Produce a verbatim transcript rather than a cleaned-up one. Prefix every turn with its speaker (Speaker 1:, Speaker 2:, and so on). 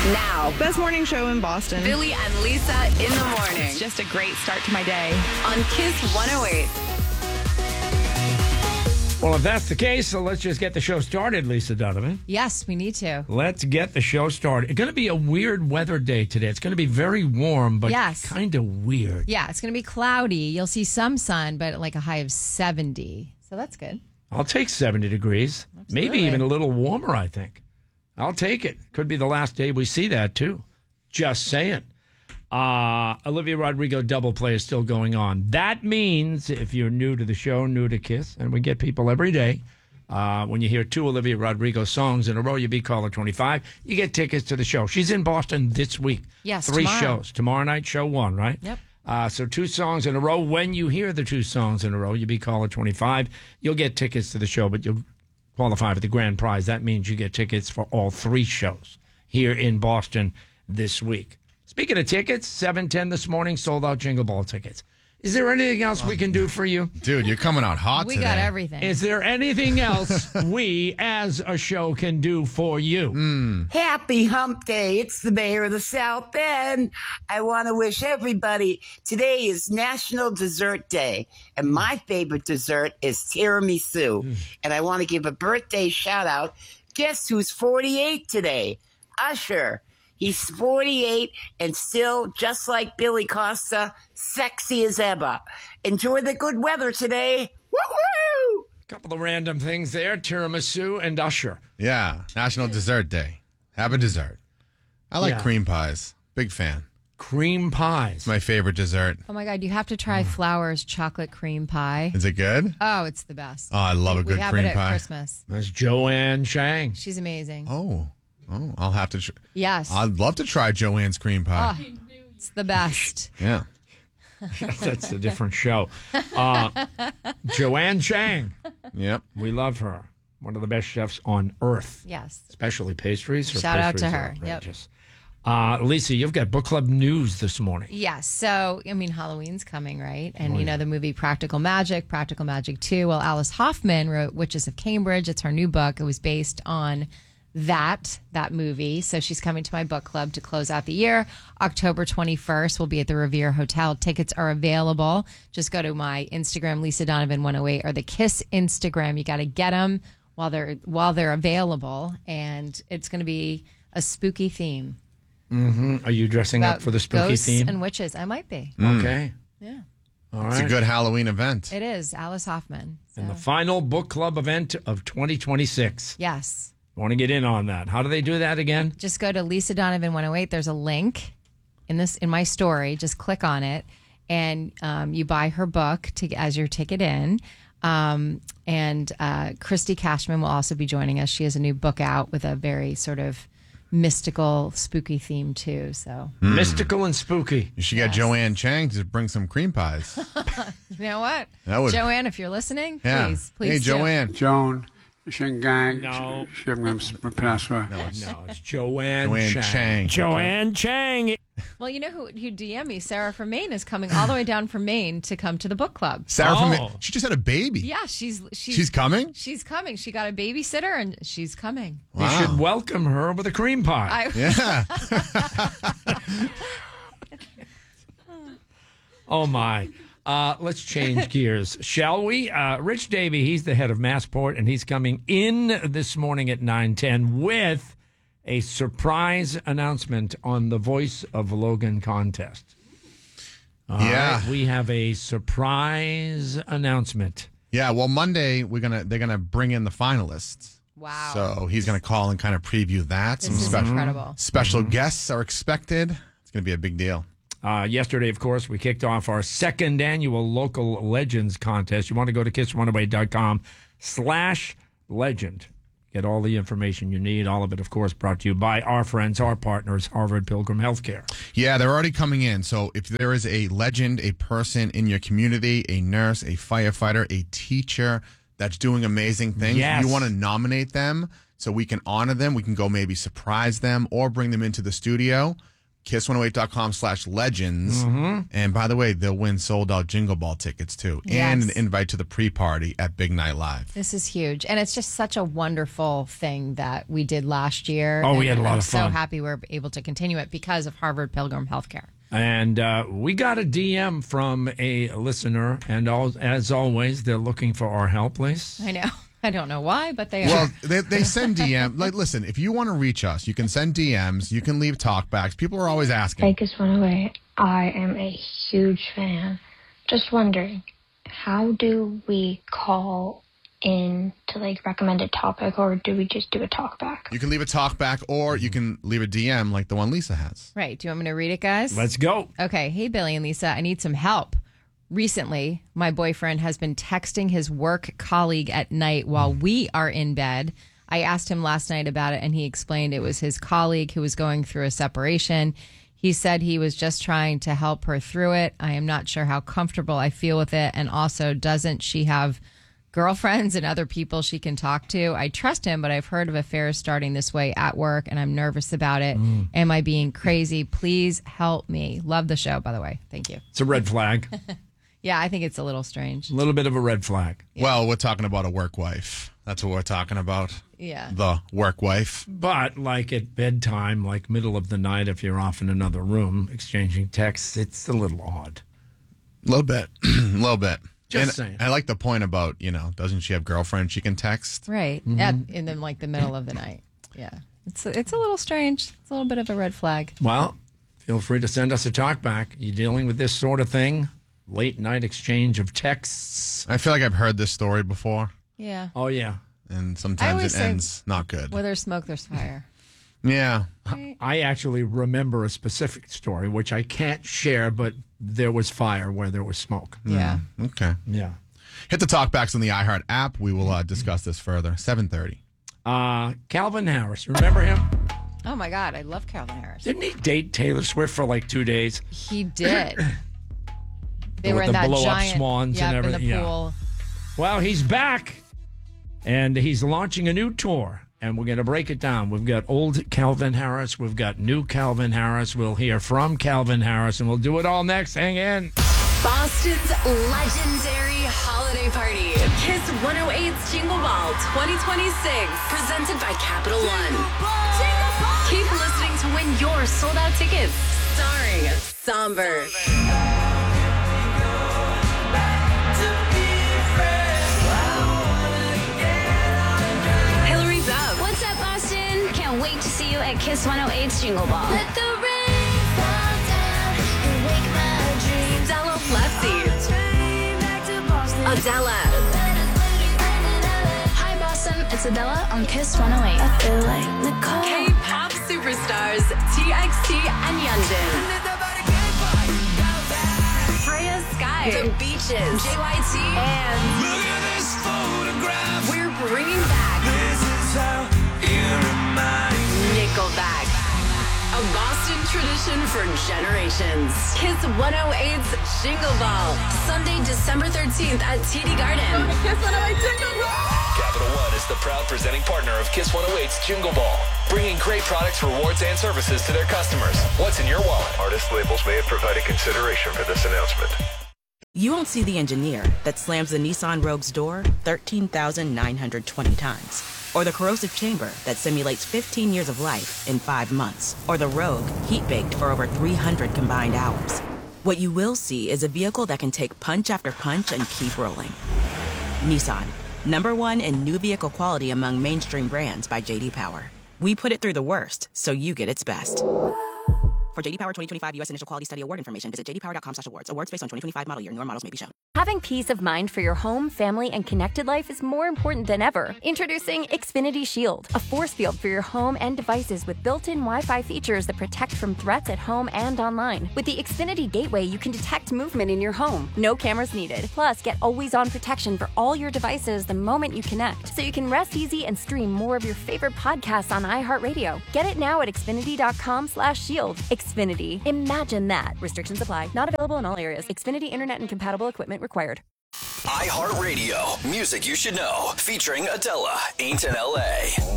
Speaker 1: Now,
Speaker 2: Best morning show in Boston.
Speaker 1: Billy and Lisa in the morning.
Speaker 2: It's just a great start to my day.
Speaker 1: On Kiss one oh eight.
Speaker 3: Well, if that's the case, so let's just get the show started, Lisa Donovan.
Speaker 4: Yes, we need to.
Speaker 3: Let's get the show started. It's going to be a weird weather day today. It's going to be very warm, but
Speaker 4: Yes.
Speaker 3: kind of weird.
Speaker 4: Yeah, it's going to be cloudy. You'll see some sun, but like a high of seventy. So that's good.
Speaker 3: I'll take seventy degrees, maybe
Speaker 4: Absolutely.
Speaker 3: even a little warmer, I think. I'll take it. Could be the last day we see that, too. Just saying. Uh, Olivia Rodrigo double play is still going on. That means if you're new to the show, new to Kiss, and we get people every day, uh, when you hear two Olivia Rodrigo songs in a row, you beat caller twenty-five, you get tickets to the show. She's in Boston this week.
Speaker 4: Yes,
Speaker 3: Three
Speaker 4: tomorrow.
Speaker 3: shows. Tomorrow night, show one, right?
Speaker 4: Yep.
Speaker 3: Uh, so two songs in a row. When you hear the two songs in a row, you beat caller twenty-five, you'll get tickets to the show, but you'll qualify for the grand prize. That means you get tickets for all three shows here in Boston this week. Speaking of tickets, seven ten this morning, sold out Jingle Ball tickets. Is there anything else we can do for you?
Speaker 5: Dude, you're coming out hot
Speaker 4: We
Speaker 5: today.
Speaker 4: got everything.
Speaker 3: Is there anything else we as a show can do for you?
Speaker 6: Happy hump day. It's the mayor of the South End. I want to wish everybody today is National Dessert Day. And my favorite dessert is tiramisu. And I want to give a birthday shout out. Guess who's forty-eight today? Usher. He's forty-eight and still, just like Billy Costa, sexy as ever. Enjoy the good weather today. Woo-hoo!
Speaker 3: Couple of random things there, tiramisu and Usher.
Speaker 5: Yeah, National Dessert Day. Have a dessert. I like
Speaker 3: Yeah.
Speaker 5: cream pies. Big fan.
Speaker 3: Cream pies.
Speaker 5: It's my favorite dessert.
Speaker 4: Oh my God, you have to try Flowers chocolate cream pie.
Speaker 5: Is it good?
Speaker 4: Oh, it's the best.
Speaker 5: Oh, I love a
Speaker 4: we
Speaker 5: good
Speaker 4: have
Speaker 5: cream
Speaker 4: it at
Speaker 5: pie.
Speaker 4: Christmas.
Speaker 3: That's Joanne Chang.
Speaker 4: She's amazing.
Speaker 5: Oh, oh, I'll have to. Tr-
Speaker 4: Yes.
Speaker 5: I'd love to try Joanne's cream pie.
Speaker 4: Oh, it's the best.
Speaker 5: Yeah.
Speaker 3: That's a different show. Uh, Joanne Chang.
Speaker 5: Yep.
Speaker 3: We love her. One of the best chefs on earth,
Speaker 4: Yes.
Speaker 3: especially pastries. Her
Speaker 4: Shout out to
Speaker 3: pastries are
Speaker 4: her. Yep.
Speaker 3: outrageous. Uh, Lisa, you've got book club news this morning.
Speaker 4: Yes. So, I mean, Halloween's coming, right? And,
Speaker 3: Oh,
Speaker 4: you know,
Speaker 3: yeah.
Speaker 4: the movie Practical Magic, Practical Magic two. Well, Alice Hoffman wrote Witches of Cambridge. It's her new book. It was based on that, that movie. So she's coming to my book club to close out the year. October twenty-first, we'll be at the Revere Hotel. Tickets are available. Just go to my Instagram, Lisa Donovan one oh eight, or the Kiss Instagram. You got to get them while they're, while they're available. And it's going to be a spooky theme.
Speaker 3: Are you dressing up
Speaker 4: About
Speaker 3: for the spooky
Speaker 4: ghosts
Speaker 3: theme?
Speaker 4: and witches. I might be.
Speaker 3: Okay.
Speaker 4: Yeah.
Speaker 3: All
Speaker 5: It's
Speaker 3: right.
Speaker 5: a good Halloween event.
Speaker 4: It is Alice Hoffman. So,
Speaker 3: And the final book club event of twenty twenty-six.
Speaker 4: yes.
Speaker 3: Want to get in on that. How do they do that again?
Speaker 4: Just go to Lisa Donovan one oh eight. There's a link in this in my story. Just click on it, and um, you buy her book to as your ticket in. Um, and uh, Christy Cashman will also be joining us. She has a new book out with a very sort of mystical, spooky theme too. So
Speaker 3: Mystical and spooky.
Speaker 5: You should get Joanne Chang to bring some cream pies.
Speaker 4: you know what,
Speaker 5: That would-
Speaker 4: Joanne, if you're listening,
Speaker 5: Yeah.
Speaker 4: please, please.
Speaker 5: Hey,
Speaker 4: do.
Speaker 5: Joanne.
Speaker 7: Joan Shingang.
Speaker 3: No.
Speaker 7: Password.
Speaker 3: No, it's Joanne,
Speaker 5: Joanne
Speaker 3: Chang.
Speaker 5: Chang.
Speaker 3: Joanne Chang.
Speaker 4: Well, you know who who D M me? Sarah from Maine is coming all the way down from Maine to come to the book club.
Speaker 5: Sarah
Speaker 3: Oh.
Speaker 5: from she just had a baby.
Speaker 4: Yeah, she's she's
Speaker 5: She's coming?
Speaker 4: She's coming. She got a babysitter and she's coming.
Speaker 3: You
Speaker 5: Wow.
Speaker 3: should welcome her with a cream pie.
Speaker 4: I,
Speaker 5: Yeah.
Speaker 3: Oh, my. Uh, let's change gears, shall we? Uh, Rich Davey, he's the head of Massport, and he's coming in this morning at nine ten with a surprise announcement on the Voice of Logan contest. All
Speaker 5: Yeah.
Speaker 3: right, we have a surprise announcement.
Speaker 5: Yeah, well, Monday we're gonna they're gonna bring in the finalists.
Speaker 4: Wow.
Speaker 5: So he's gonna call and kind of preview that.
Speaker 4: this
Speaker 5: Some
Speaker 4: is
Speaker 5: special
Speaker 4: incredible.
Speaker 5: special guests are expected. It's gonna be a big deal.
Speaker 3: Uh, yesterday, of course, we kicked off our second annual Local Legends contest. You want to go to kiss runaway dot com slash legend. Get all the information you need. All of it, of course, brought to you by our friends, our partners, Harvard Pilgrim Healthcare.
Speaker 5: Yeah, they're already coming in. So if there is a legend, a person in your community, a nurse, a firefighter, a teacher that's doing amazing things,
Speaker 3: Yes.
Speaker 5: you want to nominate them so we can honor them. We can go maybe surprise them or bring them into the studio. kiss one oh eight dot com slash legends.
Speaker 3: Mm-hmm.
Speaker 5: And by the way, they'll win sold out Jingle Ball tickets too.
Speaker 4: Yes.
Speaker 5: And an invite to the pre-party at Big Night Live.
Speaker 4: This is huge. And it's just such a wonderful thing that we did last year.
Speaker 3: Oh, we
Speaker 4: And
Speaker 3: had a lot
Speaker 4: I'm
Speaker 3: of
Speaker 4: so
Speaker 3: fun.
Speaker 4: happy we're able to continue it because of Harvard Pilgrim Healthcare.
Speaker 3: And uh, we got a D M from a listener, and all, as always, they're looking for our help, Lise.
Speaker 4: I know. I don't know why, but they
Speaker 5: Well,
Speaker 4: are.
Speaker 5: they, they send D Ms. Like, listen, if you want to reach us, you can send D Ms. You can leave talkbacks. People are always asking.
Speaker 8: Take Us one oh eight. I am a huge fan. Just wondering, how do we call in to like recommend a topic, or do we just do a talkback?
Speaker 5: You can leave a talkback, or you can leave a D M like the one Lisa has.
Speaker 4: Right. Do you want me to read it, guys?
Speaker 3: Let's go.
Speaker 4: Okay. Hey, Billy and Lisa, I need some help. Recently, my boyfriend has been texting his work colleague at night while we are in bed. I asked him last night about it, and he explained it was his colleague who was going through a separation. He said he was just trying to help her through it. I am not sure how comfortable I feel with it. And also, doesn't she have girlfriends and other people she can talk to? I trust him, but I've heard of affairs starting this way at work, and I'm nervous about it.
Speaker 3: Mm.
Speaker 4: Am I being crazy? Please help me. Love the show, by the way. Thank you.
Speaker 3: It's a red flag.
Speaker 4: Yeah, I think it's a little strange.
Speaker 3: A little bit of a red flag.
Speaker 5: Well, we're talking about a work wife. That's what we're talking about.
Speaker 4: Yeah.
Speaker 5: The work wife.
Speaker 3: But like at bedtime, like middle of the night, if you're off in another room exchanging texts, it's a little odd.
Speaker 5: A little bit. A little bit.
Speaker 3: Just
Speaker 5: And
Speaker 3: saying.
Speaker 5: I like the point about, you know, doesn't she have girlfriends she can text?
Speaker 4: Right.
Speaker 3: Mm-hmm.
Speaker 4: At, in the, like the middle of the night. Yeah. It's a, it's a little strange. It's a little bit of a red flag.
Speaker 3: Well, feel free to send us a talk back. You dealing with this sort of thing? Late night exchange of texts.
Speaker 5: I feel like I've heard this story before,
Speaker 4: Yeah.
Speaker 3: Oh, yeah.
Speaker 5: and
Speaker 4: I
Speaker 5: sometimes
Speaker 4: always
Speaker 5: it
Speaker 4: say-
Speaker 5: ends not good.
Speaker 4: Where there's smoke, there's fire.
Speaker 5: Yeah.
Speaker 3: I actually remember a specific story, which I can't share, but there was fire where there was smoke.
Speaker 4: Yeah.
Speaker 5: Okay.
Speaker 3: Yeah.
Speaker 5: Hit the talkbacks on the iHeart app. We will uh, discuss this further. seven thirty.
Speaker 3: Uh, Calvin Harris, remember him?
Speaker 4: Oh, my God. I love Calvin Harris.
Speaker 3: Didn't he date Taylor Swift for like two days?
Speaker 4: He did. They
Speaker 3: With
Speaker 4: were in
Speaker 3: the
Speaker 4: that
Speaker 3: blow-up
Speaker 4: giant
Speaker 3: swans
Speaker 4: yep,
Speaker 3: and
Speaker 4: in
Speaker 3: everything,
Speaker 4: the
Speaker 3: yeah.
Speaker 4: pool.
Speaker 3: Well, he's back, and he's launching a new tour, and we're going to break it down. We've got old Calvin Harris. We've got new Calvin Harris. We'll hear from Calvin Harris, and we'll do it all next. Hang in.
Speaker 1: Boston's legendary holiday party. Kiss one oh eight's Jingle Ball twenty twenty-six. Presented by Capital One. Keep listening to win your sold out tickets. Starring Somber. Hillary Duff.
Speaker 9: What's up, Boston? Can't wait to see you at Kiss one oh eight's Jingle Ball. Let the rain fall down and wake my dreams.
Speaker 1: Stella Lefty. Adela.
Speaker 9: Hi, Boston. It's Adela on Kiss one oh eight. I feel like Nicole.
Speaker 1: K-pop superstars T X T and Hyunjin. Freya Sky. The Beaches. J Y T. And look at this photograph. We're bringing back. This is how you remind Nickelback. A Boston tradition for generations. Kiss one oh eight's Jingle Ball. Sunday, December thirteenth at T D Garden. Kiss one oh eight Jingle Ball.
Speaker 10: Capital One is the proud presenting partner of Kiss one oh eight's Jingle Ball, bringing great products, rewards, and services to their customers. What's in your wallet?
Speaker 11: Artist labels may have provided consideration for this announcement.
Speaker 12: You won't see the engineer that slams the Nissan Rogue's door thirteen thousand nine hundred twenty times. Or the corrosive chamber that simulates fifteen years of life in five months. Or the Rogue heat-baked for over three hundred combined hours. What you will see is a vehicle that can take punch after punch and keep rolling. Nissan, number one in new vehicle quality among mainstream brands by J D Power. We put it through the worst, so you get its best. For J D Power twenty twenty-five U S Initial Quality Study Award information, visit j d power dot com slash awards. Awards based on twenty twenty-five model year. Newer models may be shown.
Speaker 13: Having peace of mind for your home, family, and connected life is more important than ever. Introducing Xfinity Shield, a force field for your home and devices with built-in Wi-Fi features that protect from threats at home and online. With the Xfinity Gateway, you can detect movement in your home. No cameras needed. Plus, get always-on protection for all your devices the moment you connect, so you can rest easy and stream more of your favorite podcasts on iHeartRadio. Get it now at xfinity dot com slash shield. Xfinity. Imagine that. Restrictions apply. Not available in all areas. Xfinity Internet and compatible equipment required.
Speaker 10: iHeartRadio, music you should know, featuring Adela, Ain't in L A.